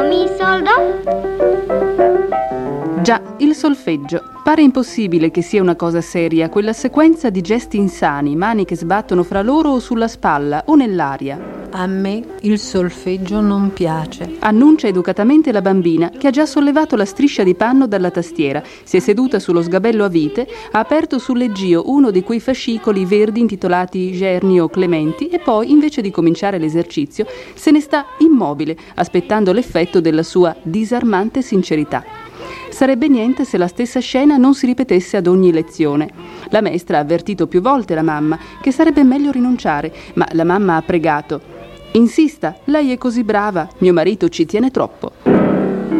mi soldo. Già, il solfeggio. Pare impossibile che sia una cosa seria quella sequenza di gesti insani, mani che sbattono fra loro o sulla spalla o nell'aria. A me il solfeggio non piace. Annuncia educatamente la bambina, che ha già sollevato la striscia di panno dalla tastiera, si è seduta sullo sgabello a vite, ha aperto sul leggio uno di quei fascicoli verdi intitolati Gerni o Clementi e poi, invece di cominciare l'esercizio, se ne sta immobile, aspettando l'effetto della sua disarmante sincerità. Sarebbe niente se la stessa scena non si ripetesse ad ogni lezione. La maestra ha avvertito più volte la mamma che sarebbe meglio rinunciare, ma la mamma ha pregato: «Insista, lei è così brava, mio marito ci tiene troppo».